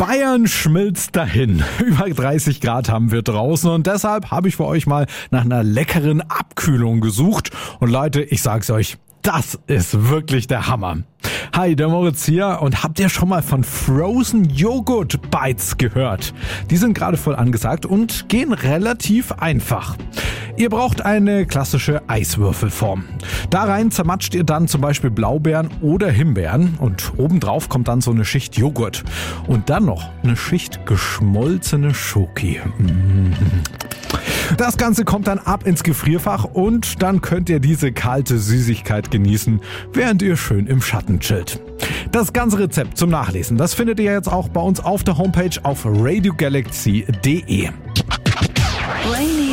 Bayern schmilzt dahin. Über 30 Grad haben wir draußen und deshalb habe ich für euch mal nach einer leckeren Abkühlung gesucht. Und Leute, ich sag's euch, das ist wirklich der Hammer. Hi, der Moritz hier und habt ihr schon mal von Frozen Joghurt Bites gehört? Die sind gerade voll angesagt und gehen relativ einfach. Ihr braucht eine klassische Eiswürfelform. Da rein zermatscht ihr dann zum Beispiel Blaubeeren oder Himbeeren und obendrauf kommt dann so eine Schicht Joghurt. Und dann noch eine Schicht geschmolzene Schoki. Das Ganze kommt dann ab ins Gefrierfach und dann könnt ihr diese kalte Süßigkeit genießen, während ihr schön im Schatten chillt. Das ganze Rezept zum Nachlesen, das findet ihr jetzt auch bei uns auf der Homepage auf radiogalaxy.de.